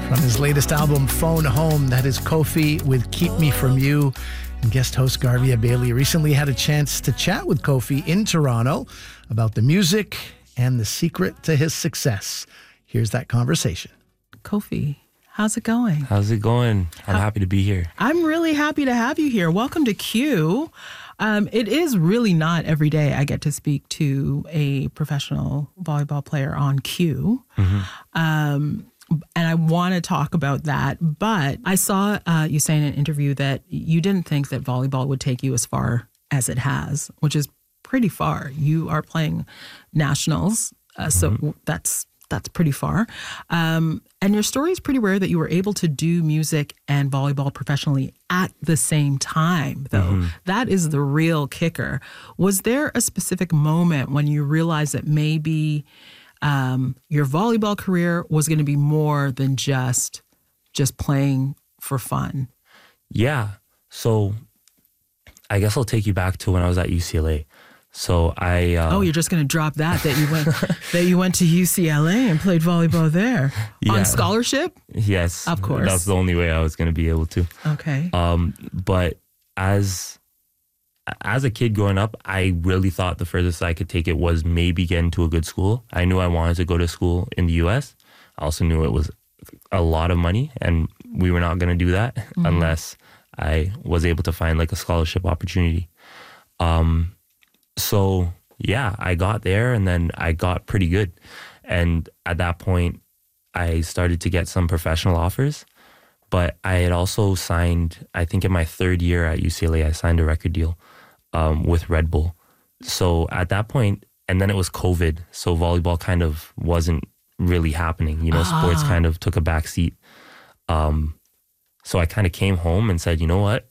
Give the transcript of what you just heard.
From his latest album, Phone Home, that is Kofi with Keep Me From You. And guest host Garvia Bailey recently had a chance to chat with Kofi in Toronto about the music and the secret to his success. Here's that conversation. Kofi, how's it going? How's it going? I'm happy to be here. I'm really happy to have you here. Welcome to Q. It is really not every day I get to speak to a professional volleyball player on Q. Mm-hmm. And I want to talk about that. But I saw you say in an interview that you didn't think that volleyball would take you as far as it has, which is pretty far. You are playing nationals, so that's pretty far. And your story is pretty rare that you were able to do music and volleyball professionally at the same time, though. Mm-hmm. That is the real kicker. Was there a specific moment when you realized that maybe your volleyball career was going to be more than just playing for fun? Yeah. So I guess I'll take you back to when I was at UCLA. So you're just going to drop that you went to UCLA and played volleyball there on scholarship? Yes. Of course. That's the only way I was going to be able to. Okay. But as a kid growing up, I really thought the furthest I could take it was maybe get into a good school. I knew I wanted to go to school in the US. I also knew it was a lot of money and we were not going to do that unless I was able to find like a scholarship opportunity. So yeah, I got there and then I got pretty good. And at that point, I started to get some professional offers. But I had also signed, I think in my third year at UCLA, I signed a record deal with Red Bull. So at that point, and then it was COVID, so volleyball kind of wasn't really happening. You know, sports kind of took a back seat. So I kind of came home and said, you know what?